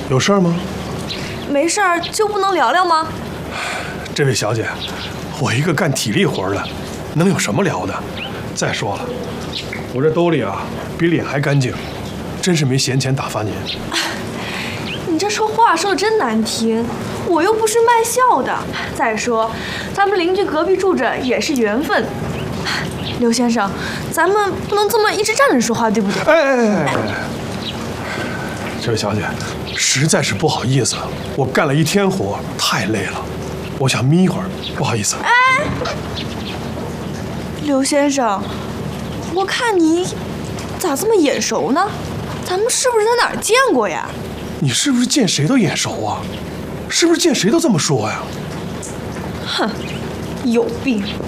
有事儿吗？ 没事儿就不能聊聊吗？ 这位小姐，我一个干体力活的，能有什么聊的？再说了，我这兜里啊比脸还干净，真是没闲钱打发您。 你这说话说的真难听，我又不是卖笑的。再说，咱们邻居隔壁住着也是缘分。刘先生，咱们不能这么一直站着说话，对不对？ 哎，这位小姐，实在是不好意思，我干了一天活，太累了，我想眯一会儿，不好意思。 刘先生，我看你咋这么眼熟呢？咱们是不是在哪儿见过呀？ 你是不是见谁都眼熟啊？是不是见谁都这么说呀？ 哼，有病！